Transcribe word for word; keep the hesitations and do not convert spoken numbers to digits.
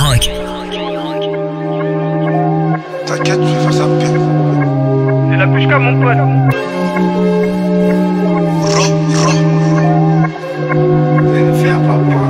Skyrock. T'inquiète, je vais faire ça bien. C'est la pushka mon pote.